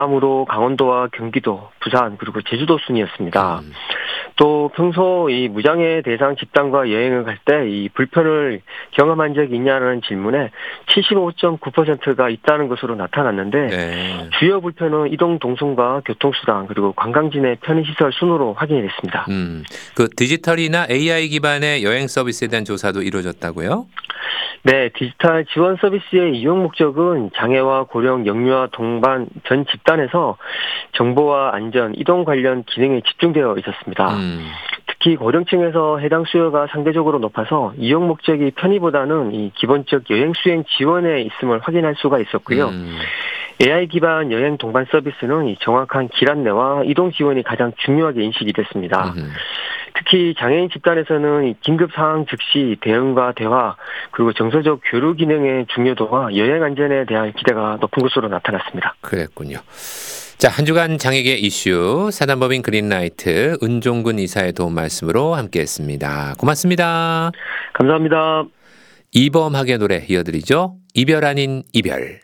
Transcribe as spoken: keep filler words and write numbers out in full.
다음으로 강원도와 경기도, 부산 그리고 제주도 순이었습니다. 음. 또 평소 이 무장애 대상 집단과 여행을 갈 때 이 불편을 경험한 적이 있냐는 질문에 칠십오 점 구 퍼센트가 있다는 것으로 나타났는데 네. 주요 불편은 이동 동선과 교통수단 그리고 관광지내 편의시설 순으로 확인이 됐습니다. 음. 그 디지털이나 에이아이 기반의 여행 서비스에 대한 조사도 이루어졌다고요? 네, 디지털 지원 서비스의 이용 목적은 장애와 고령, 영유아 동반 전 집단에서 정보와 안전, 이동 관련 기능에 집중되어 있었습니다. 음. 특히 고령층에서 해당 수요가 상대적으로 높아서 이용 목적이 편의보다는 이 기본적 여행 수행 지원에 있음을 확인할 수가 있었고요. 음. 에이아이 기반 여행 동반 서비스는 이 정확한 길 안내와 이동 지원이 가장 중요하게 인식이 됐습니다. 음흠. 특히 장애인 집단에서는 이 긴급 상황 즉시 대응과 대화 그리고 정서적 교류 기능의 중요도와 여행 안전에 대한 기대가 높은 것으로 나타났습니다. 그랬군요. 자, 한 주간 장애계 이슈 사단법인 그린라이트 은종근 이사의 도움 말씀으로 함께했습니다. 고맙습니다. 감사합니다. 이범학의 노래 이어드리죠. 이별 아닌 이별.